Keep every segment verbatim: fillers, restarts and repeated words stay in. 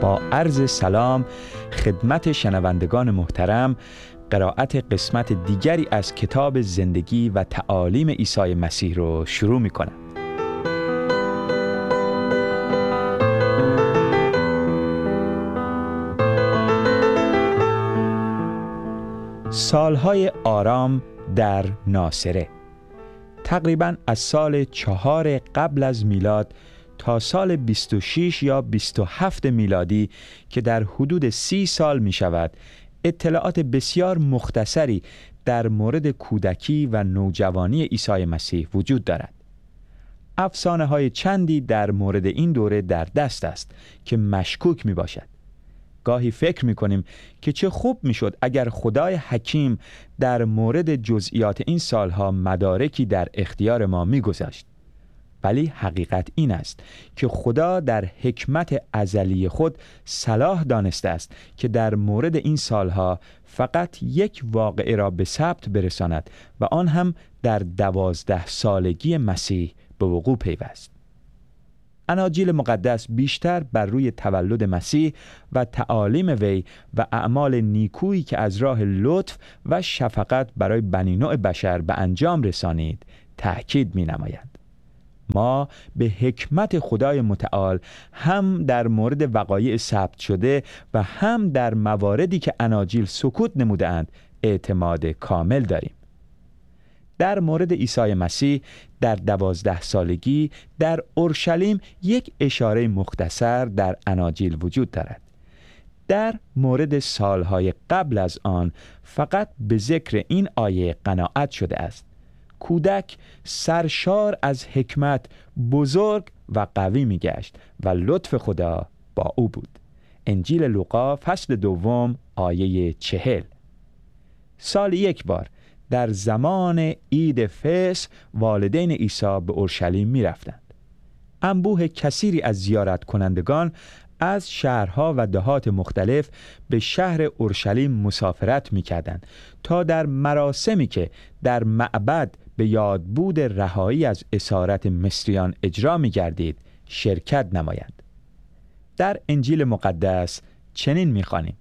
با عرض سلام خدمت شنوندگان محترم، قرائت قسمت دیگری از کتاب زندگی و تعالیم عیسی مسیح رو شروع می‌کنم. سالهای آرام در ناصره. تقریباً از سال چهار قبل از میلاد تا سال بیست و شش یا بیست و هفت میلادی که در حدود سی سال می شود، اطلاعات بسیار مختصری در مورد کودکی و نوجوانی عیسی مسیح وجود دارد. افسانه های چندی در مورد این دوره در دست است که مشکوک می باشد. گاهی فکر می کنیم که چه خوب می شد اگر خدای حکیم در مورد جزئیات این سالها مدارکی در اختیار ما می گذاشت. ولی حقیقت این است که خدا در حکمت ازلی خود صلاح دانسته است که در مورد این سالها فقط یک واقعه را به ثبت برساند و آن هم در دوازده سالگی مسیح به وقوع پیوست. اناجیل مقدس بیشتر بر روی تولد مسیح و تعالیم وی و اعمال نیکویی که از راه لطف و شفقت برای بنی نوع بشر به انجام رسانید تأکید می نمایند. ما به حکمت خدای متعال هم در مورد وقایع ثبت شده و هم در مواردی که اناجیل سکوت نموده‌اند اعتماد کامل داریم. در مورد عیسی مسیح در دوازده سالگی در اورشلیم یک اشاره مختصر در اناجیل وجود دارد. در مورد سالهای قبل از آن فقط به ذکر این آیه قناعت شده است: کودک سرشار از حکمت بزرگ و قوی می گشت و لطف خدا با او بود. انجیل لوقا فصل دوم آیه چهل. سال یک بار در زمان عید فصح والدین عیسی به اورشلیم می رفتند. انبوه کثیری از زیارت کنندگان از شهرها و دهات مختلف به شهر اورشلیم مسافرت می کردند تا در مراسمی که در معبد به یادبود رهایی از اسارت مصریان اجرا می گردید شرکت نمایند. در انجیل مقدس چنین می خوانیم: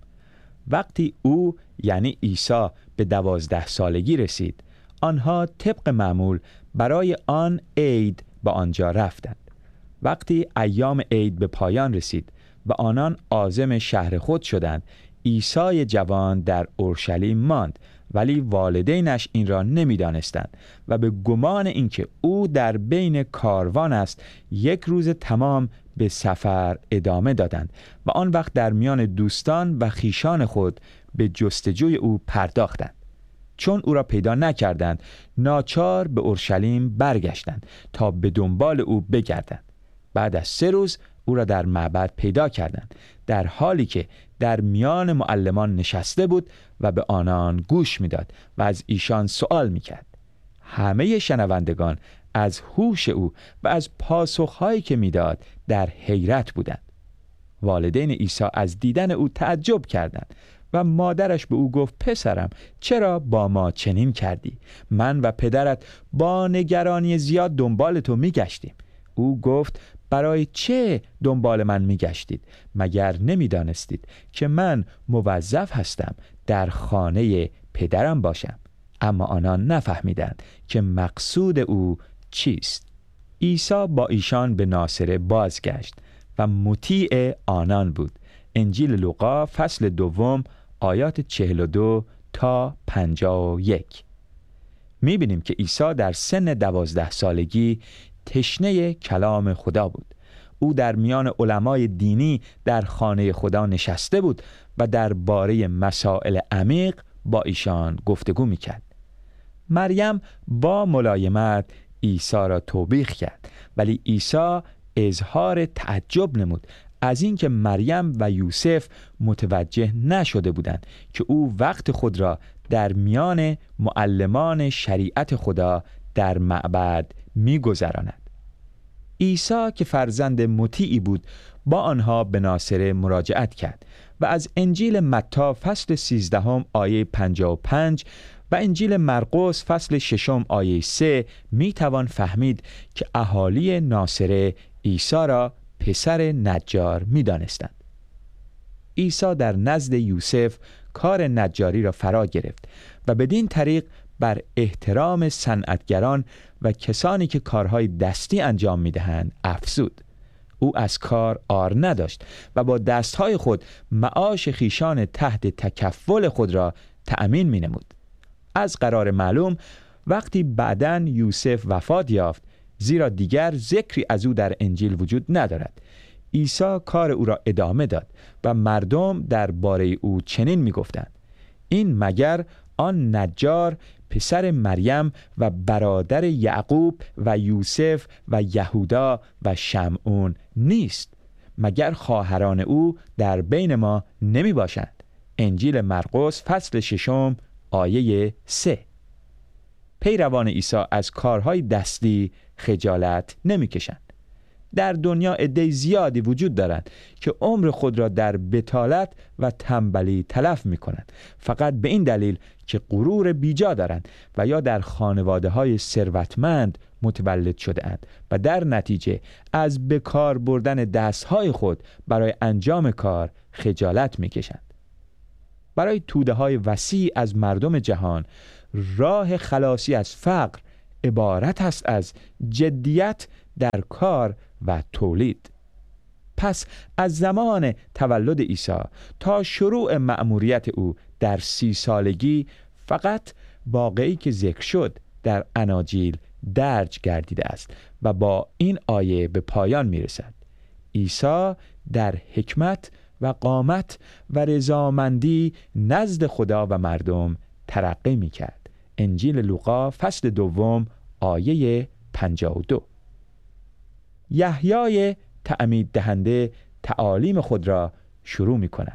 وقتی او یعنی عیسی به دوازده سالگی رسید، آنها طبق معمول برای آن عید به آنجا رفتند. وقتی ایام عید به پایان رسید و آنان عازم شهر خود شدند، عیسی جوان در اورشلیم ماند، ولی والدینش این را نمی دانستند و به گمان اینکه او در بین کاروان است یک روز تمام به سفر ادامه دادند و آن وقت در میان دوستان و خیشان خود به جستجوی او پرداختند. چون او را پیدا نکردند، ناچار به اورشلیم برگشتند تا به دنبال او بگردند. بعد از سه روز او را در معبد پیدا کردند، در حالی که در میان معلمان نشسته بود و به آنان گوش میداد و از ایشان سوال میکرد. همه شنوندگان از هوش او و از پاسخهایی که میداد در حیرت بودند. والدین عیسی از دیدن او تعجب کردند و مادرش به او گفت: پسرم، چرا با ما چنین کردی؟ من و پدرت با نگرانی زیاد دنبال تو میگشتیم. او گفت: برای چه دنبال من میگشتید؟ مگر نمیدانستید که من موظف هستم در خانه پدرم باشم؟ اما آنان نفهمیدند که مقصود او چیست. عیسی با ایشان به ناصره بازگشت و مطیع آنان بود. انجیل لوقا فصل دوم آیات چهل و دو تا پنجاه و یک. میبینیم که عیسی در سن دوازده سالگی تشنه کلام خدا بود. او در میان علمای دینی در خانه خدا نشسته بود و درباره مسائل عمیق با ایشان گفتگو میکرد. مریم با ملایمت عیسی را توبیخ کرد، ولی عیسی اظهار تعجب نمود از اینکه مریم و یوسف متوجه نشده بودند که او وقت خود را در میان معلمان شریعت خدا در معبد می‌گذراند. عیسی که فرزند مطیعی بود با آنها به ناصره مراجعت کرد و از انجیل متی فصل سیزدهم آیه پنجاه و پنج و انجیل مرقس فصل ششم آیه سه می توان فهمید که اهالی ناصره عیسی را پسر نجار می دانستند. عیسی در نزد یوسف کار نجاری را فرا گرفت و بدین طریق بر احترام صنعتگران و کسانی که کارهای دستی انجام می‌دهند افزود. او از کار عار نداشت و با دستهای خود معاش خیشان تحت تکفل خود را تأمین می‌نمود. از قرار معلوم وقتی بعداً یوسف وفات یافت، زیرا دیگر ذکری از او در انجیل وجود ندارد، عیسی کار او را ادامه داد و مردم درباره او چنین می‌گفتند: این مگر آن نجار پسر مریم و برادر یعقوب و یوسف و یهودا و شمعون نیست؟ مگر خواهران او در بین ما نمی باشند؟ انجیل مرقس فصل ششم آیه سه. پیروان عیسی از کارهای دستی خجالت نمی کشند. در دنیا عده زیادی وجود دارند که عمر خود را در بتالت و تنبلی تلف می کنند، فقط به این دلیل که غرور بیجا دارند و یا در خانواده های ثروتمند متولد شده اند و در نتیجه از بکار بردن دستهای خود برای انجام کار خجالت می کشند. برای توده های وسیع از مردم جهان راه خلاصی از فقر عبارت است از جدیت در کار و تولید. پس از زمان تولد عیسی تا شروع مأموریت او در سی سالگی فقط واقعی که ذکر شد در اناجیل درج گردیده است و با این آیه به پایان می رسد. عیسی در حکمت و قامت و رضامندی نزد خدا و مردم ترقی می کرد. انجیل لوقا فصل دوم آیه پنجاه و دو. یحیای تعمید دهنده تعالیم خود را شروع می کند.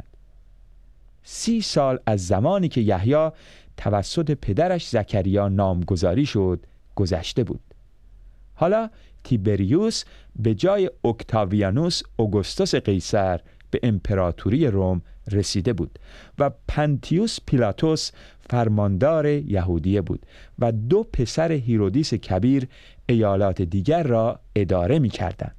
سی سال از زمانی که یحیی توسط پدرش زکریا نامگذاری شد گذشته بود. حالا تیبریوس به جای اکتاویانوس اوگوستوس قیصر به امپراتوری روم رسیده بود و پنتیوس پیلاتوس فرماندار یهودیه بود و دو پسر هیرودیس کبیر ایالات دیگر را اداره می کردند.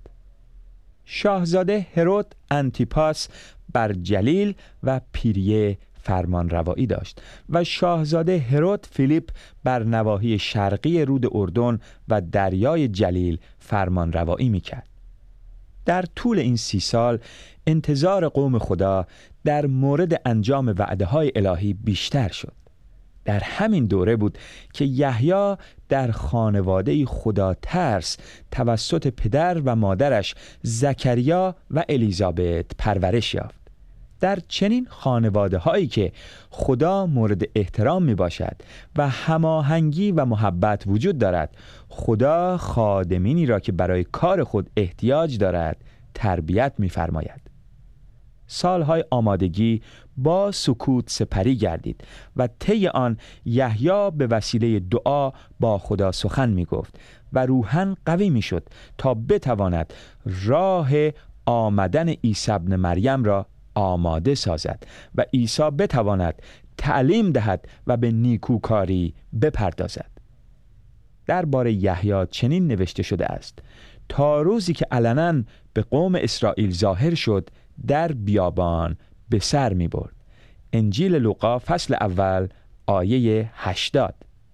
شاهزاده هرود انتیپاس بر جلیل و پیریه فرمان روایی داشت و شاهزاده هرود فیلیپ بر نواحی شرقی رود اردن و دریای جلیل فرمان روایی می کرد. در طول این سی سال انتظار قوم خدا در مورد انجام وعده های الهی بیشتر شد. در همین دوره بود که یحیی در خانواده خدا ترس توسط پدر و مادرش زکریا و الیزابت پرورش یافت. در چنین خانواده هایی که خدا مورد احترام می باشد و هماهنگی و محبت وجود دارد، خدا خادمینی را که برای کار خود احتیاج دارد تربیت می فرماید. سالهای آمادگی با سکوت سپری گردید و طی آن یحیی به وسیله دعا با خدا سخن می گفت و روحاً قوی می شد تا بتواند راه آمدن عیسی ابن مریم را آماده سازد و عیسی بتواند تعلیم دهد و به نیکوکاری بپردازد. درباره یحیی چنین نوشته شده است: تا روزی که علناً به قوم اسرائیل ظاهر شد در بیابان به سر می برد. انجیل لوقا فصل اول آیه هشتاد.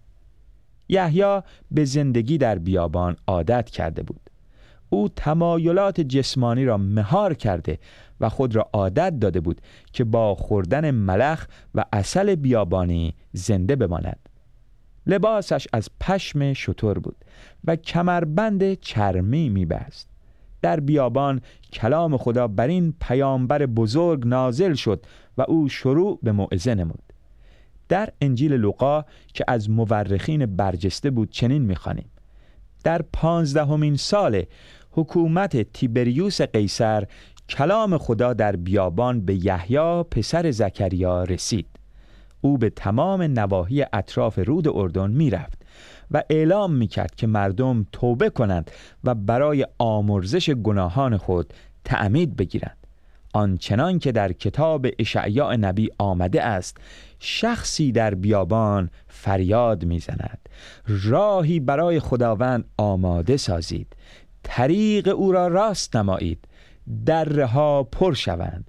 یحیی به زندگی در بیابان عادت کرده بود. او تمایلات جسمانی را مهار کرده و خود را عادت داده بود که با خوردن ملخ و عسل بیابانی زنده بماند. لباسش از پشم شتر بود و کمربند چرمی می‌بست. در بیابان کلام خدا بر این پیامبر بزرگ نازل شد و او شروع به موعظه نمود. در انجیل لوقا که از مورخین برجسته بود چنین می‌خوانیم: در پانزدهمین سال حکومت تیبریوس قیصر کلام خدا در بیابان به یحیی پسر زکریا رسید. او به تمام نواحی اطراف رود اردن می رفت و اعلام می کرد که مردم توبه کنند و برای آمرزش گناهان خود تعمید بگیرند. آنچنان که در کتاب اشعیا نبی آمده است: شخصی در بیابان فریاد می زند، راهی برای خداوند آماده سازید، طریق او را راست نمایید، درها پر شوند،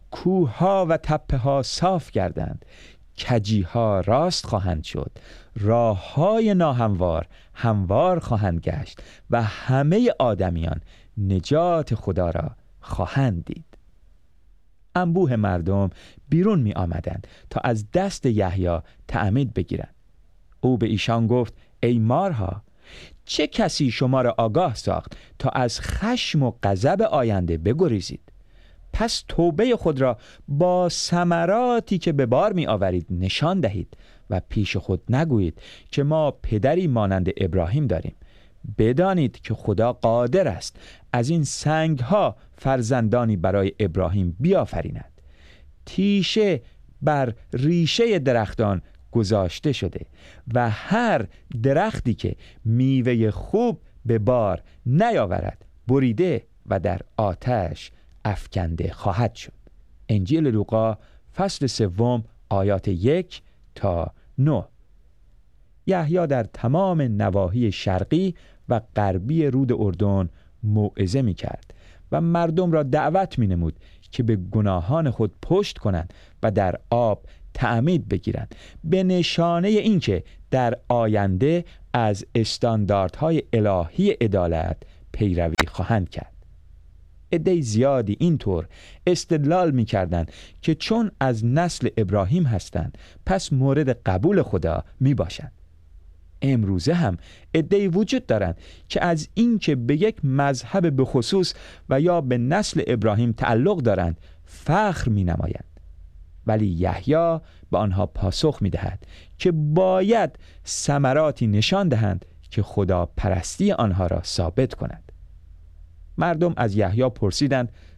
کوه‌ها و تپه‌ها صاف گردند، کجی‌ها راست خواهند شد، راه‌های ناهموار هموار خواهند گشت و همه آدمیان نجات خدا را خواهند دید. انبوه مردم بیرون می آمدند تا از دست یحیی تعمید بگیرند. او به ایشان گفت: ای مارها، چه کسی شما را آگاه ساخت تا از خشم و غضب آینده بگریزید؟ پس توبه خود را با ثمراتی که به بار می آورید نشان دهید و پیش خود نگویید که ما پدری مانند ابراهیم داریم. بدانید که خدا قادر است از این سنگ ها فرزندانی برای ابراهیم بیافریند. تیشه بر ریشه درختان گذاشته شده و هر درختی که میوه خوب به بار نیاورد بریده و در آتش افکنده خواهد شد. انجیل لوقا فصل سوم آیات یک تا نه. یحیی در تمام نواحی شرقی و غربی رود اردن موعظه می کرد و مردم را دعوت می نمود که به گناهان خود پشت کنند و در آب تعمید بگیرند، به نشانه اینکه در آینده از استانداردهای الهی عدالت پیروی خواهند کرد. عده زیادی اینطور استدلال می کردند که چون از نسل ابراهیم هستند پس مورد قبول خدا می باشند. امروزه هم عده‌ای وجود دارند که از اینکه به یک مذهب به خصوص و یا به نسل ابراهیم تعلق دارند فخر می نمایند. ولی یحیی به آنها پاسخ می دهد که باید ثمراتی نشان دهند که خدا پرستی آنها را ثابت کند. مردم از یحیی پرسیدند: